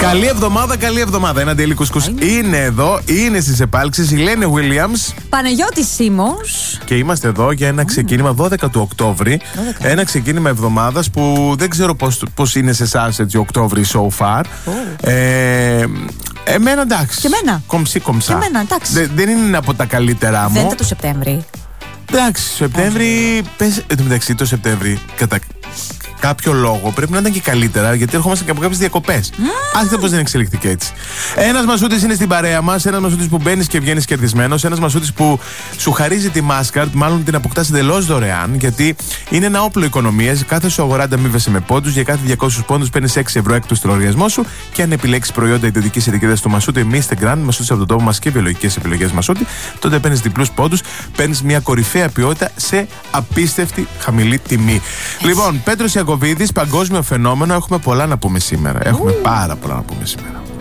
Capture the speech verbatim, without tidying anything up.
Καλή εβδομάδα, καλή εβδομάδα. Ένα Daily Κουσκούς είναι εδώ, είναι στις επάλξεις. Η Λένε Williams, Παναγιώτης Σίμος. και είμαστε εδώ για ένα ξεκίνημα δώδεκα του Οκτώβρη. δώδεκα. Ένα ξεκίνημα εβδομάδας που δεν ξέρω πώς, πώς είναι σε εσάς έτσι Οκτώβρη so far. Oh. Ε, εμένα εντάξει. Και εμένα. Κομψή κομψά. Και εμένα, εντάξει. Δε, δεν είναι από τα καλύτερά μου. Δεν είναι το Σεπτέμβρη. Εντάξει, Σεπτέμβρη. Πες, εν τω μεταξύ το Σεπτέμβρη κατά κάποιο λόγο πρέπει να ήταν και καλύτερα, γιατί ερχόμαστε και από κάποιες διακοπές. Mm. Άσχετα πως δεν εξελιχθήκε έτσι. Ένας Μασούτης είναι στην παρέα μας, ένας Μασούτης που μπαίνεις και βγαίνεις κερδισμένος, ένας Μασούτης που σου χαρίζει τη Mastercard, μάλλον την αποκτάς εντελώς δωρεάν, γιατί είναι ένα όπλο οικονομίας. Κάθε σου αγορά ανταμείβεσαι με πόντους, για κάθε διακόσιους πόντους παίρνεις έξι ευρώ έκπτωση στο λογαριασμό σου, και αν επιλέξεις προϊόντα ιδιωτικής ετικέτας του Μασούτη Mister Grand, Μασούτης από τον τόπο μας και βιολογικές επιλογές Μασούτη, τότε παίρνεις διπλούς πόντους, παίρνεις μια κορυφαία ποιότητα σε απίστευτη χαμηλή τιμή. Έτσι. Λοιπόν, Πέτρος Ιακωβίδης, παγκόσμιο φαινόμενο, έχουμε πολλά να πούμε σήμερα. Έχουμε πάρα πολλά να πούμε σήμερα.